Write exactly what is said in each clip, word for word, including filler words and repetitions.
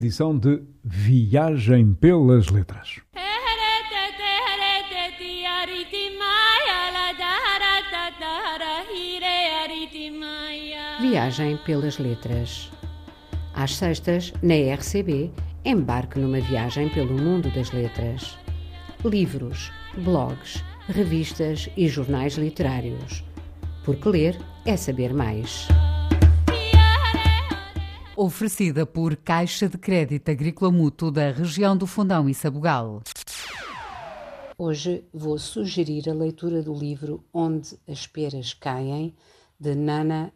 Edição de Viagem pelas Letras. Viagem pelas Letras. Às sextas, na R C B, embarque numa viagem pelo mundo das letras. Livros, blogs, revistas e jornais literários. Porque ler é saber mais. Oferecida por Caixa de Crédito Agrícola Mútuo da região do Fundão e Sabugal. Hoje vou sugerir a leitura do livro Onde as Peras Caem, de Nana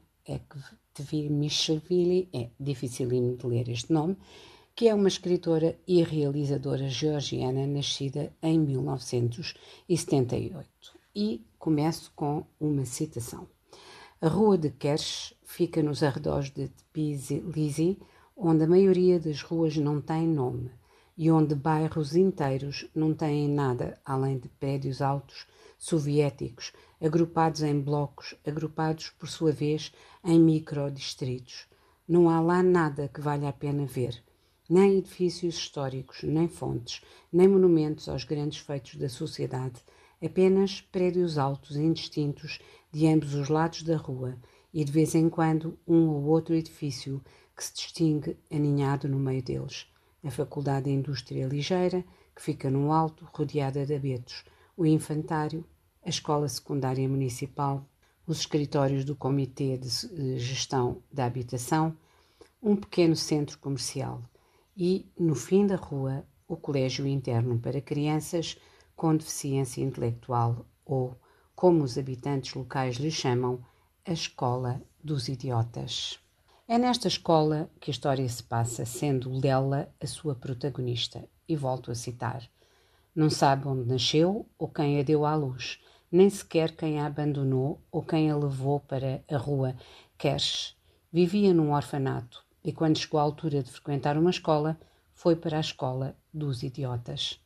Ekvtimishvili, é dificílimo de ler este nome, que é uma escritora e realizadora georgiana nascida em mil novecentos e setenta e oito. E começo com uma citação. A rua de Kersh fica nos arredores de Tbilisi, onde a maioria das ruas não tem nome e onde bairros inteiros não têm nada além de prédios altos soviéticos, agrupados em blocos, agrupados por sua vez em microdistritos. Não há lá nada que valha a pena ver, nem edifícios históricos, nem fontes, nem monumentos aos grandes feitos da sociedade, apenas prédios altos e indistintos de ambos os lados da rua e de vez em quando um ou outro edifício que se distingue aninhado no meio deles. A Faculdade de Indústria Ligeira, que fica no alto, rodeada de abetos, o infantário, a Escola Secundária Municipal, os escritórios do Comitê de Gestão da Habitação, um pequeno centro comercial e, no fim da rua, o Colégio Interno para Crianças com Deficiência Intelectual ou, como os habitantes locais lhe chamam, a Escola dos Idiotas. É nesta escola que a história se passa, sendo Lela a sua protagonista. E volto a citar. Não sabe onde nasceu ou quem a deu à luz, nem sequer quem a abandonou ou quem a levou para a rua Kersh. Vivia num orfanato e, quando chegou à altura de frequentar uma escola, foi para a Escola dos Idiotas.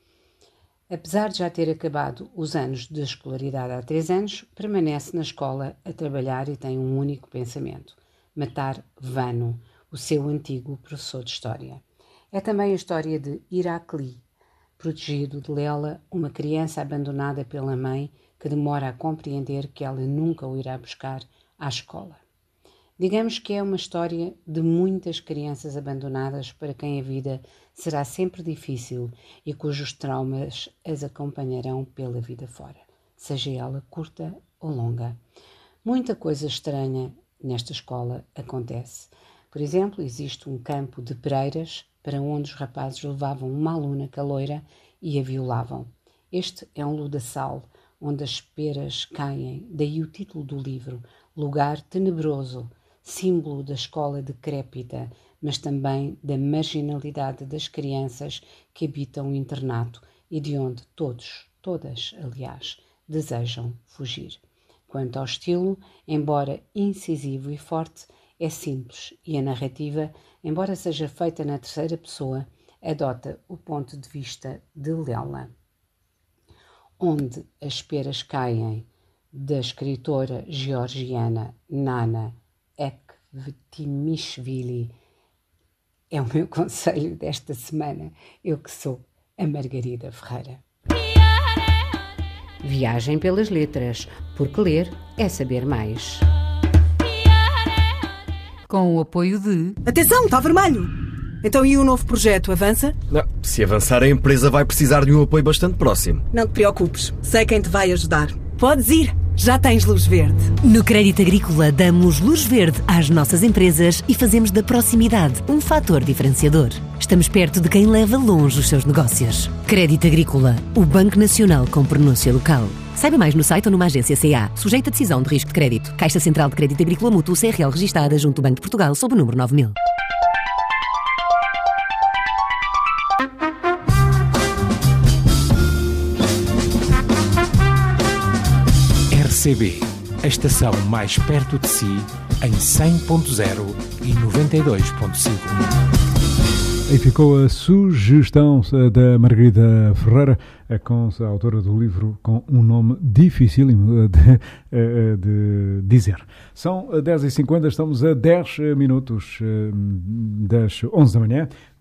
Apesar de já ter acabado os anos de escolaridade há três anos, permanece na escola a trabalhar e tem um único pensamento: matar Vano, o seu antigo professor de História. É também a história de Irakli, protegido de Lela, uma criança abandonada pela mãe que demora a compreender que ela nunca o irá buscar à escola. Digamos que é uma história de muitas crianças abandonadas para quem a vida será sempre difícil e cujos traumas as acompanharão pela vida fora, seja ela curta ou longa. Muita coisa estranha nesta escola acontece. Por exemplo, existe um campo de pereiras para onde os rapazes levavam uma aluna caloira e a violavam. Este é um ludaçal onde as peras caem, daí o título do livro, Lugar Tenebroso, símbolo da escola decrépita, mas também da marginalidade das crianças que habitam o internato e de onde todos, todas, aliás, desejam fugir. Quanto ao estilo, embora incisivo e forte, é simples e a narrativa, embora seja feita na terceira pessoa, adota o ponto de vista de Lela. Onde as peras caem, da escritora georgiana Nana Ekvtimishvili, é o meu conselho desta semana, eu que sou a Margarida Ferreira. Viagem pelas Letras, porque ler é saber mais. Com o apoio de... Atenção, está vermelho! Então e o novo projeto, avança? Não, se avançar a empresa vai precisar de um apoio bastante próximo. Não te preocupes, sei quem te vai ajudar. Podes ir, já tens luz verde. No Crédito Agrícola damos luz verde às nossas empresas e fazemos da proximidade um fator diferenciador. Estamos perto de quem leva longe os seus negócios. Crédito Agrícola, o Banco Nacional com pronúncia local. Saiba mais no site ou numa agência C A. Sujeito a decisão de risco de crédito. Caixa Central de Crédito Agrícola Mútuo C R L registada junto do Banco de Portugal sob o número nove mil. R C B, a estação mais perto de si, em cem ponto zero e noventa e dois ponto cinco. Aí ficou a sugestão da Margarida Ferreira, com a autora do livro com um nome dificílimo de, de dizer. São dez e cinquenta, estamos a dez minutos das onze da manhã.